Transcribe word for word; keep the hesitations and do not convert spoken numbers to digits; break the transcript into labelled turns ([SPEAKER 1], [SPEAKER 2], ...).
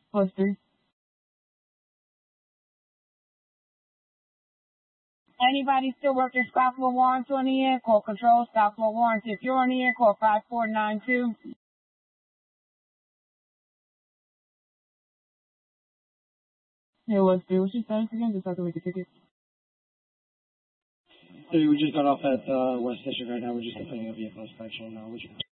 [SPEAKER 1] Plus three. Anybody still working stop floor warrants on the end? Call control, stop floor warrants. If you're on the end, call five four nine two. Hey, what's three? What's your status again? Just so I can make a ticket.
[SPEAKER 2] Hey, we just got off at uh, West District right now. We're just completing a vehicle inspection now. Which